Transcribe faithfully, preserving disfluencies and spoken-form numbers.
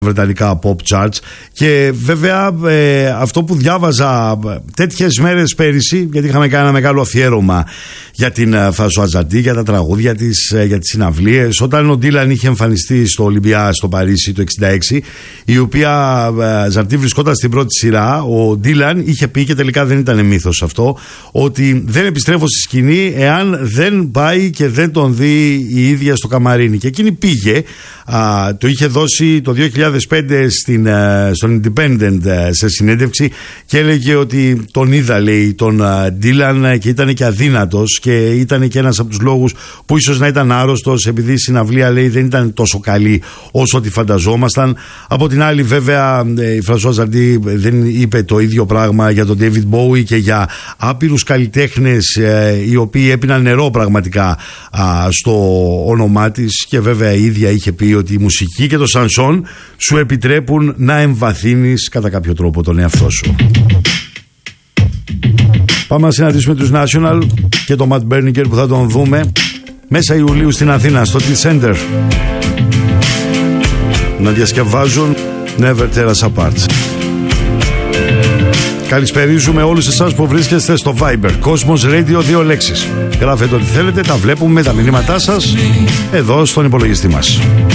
βρετανικά pop charts. Και βέβαια ε, αυτό που διάβαζα τέτοιες μέρες πέρυσι, γιατί είχαμε κάνει ένα μεγάλο αφιέρωμα για την Φρανσουάζ Ζαρτί, για τα τραγούδια της, για τις συναυλίες, όταν ο Ντίλαν είχε εμφανιστεί στο Ολυμπιά στο Παρίσι το εξήντα έξι, η οποία ε, Ζαρτί βρισκόταν στην πρώτη σειρά, ο Ντίλαν είχε πει, και τελικά δεν ήταν μύθος αυτό, ότι δεν επιστρέφω στη σκηνή εάν δεν πάει και δεν τον δει η ίδια στο καμαρίνι. Και εκείνη πήγε, α, το είχε δώσει το δύο χιλιάδες πέντε στην, α, στον Independent α, σε συνέντευξη, και έλεγε ότι τον είδα, λέει, τον Ντίλαν, και ήταν και αδύνατος, και ήταν και ένας από τους λόγους που ίσως να ήταν άρρωστος, επειδή η συναυλία, λέει, δεν ήταν τόσο καλή όσο τη φανταζόμασταν. Από την άλλη, βέβαια, η Φρανσουάζ Ζαρτί δεν είπε το ίδιο πράγμα για τον David Bowie και για άπειρους καλλιτέχνες ε, οι οποίοι έπιναν νερό πραγματικά α, στο όνομά της, και βέβαια η ίδια είχε πει ότι η μουσική και το σανσόν σου επιτρέπουν να εμβαθύνεις κατά κάποιο τρόπο τον εαυτό σου. Πάμε να συναντήσουμε τους National και τον Matt Berninger, που θα τον δούμε μέσα Ιουλίου στην Αθήνα, στο Tea Center, να διασκευάζουν Never Tear Us Apart. Καλησπερίζουμε όλους εσάς που βρίσκεστε στο Viber Cosmos Radio, δύο λέξεις. Γράφετε ό,τι θέλετε, τα βλέπουμε, τα μηνύματά σας εδώ στον υπολογιστή μας.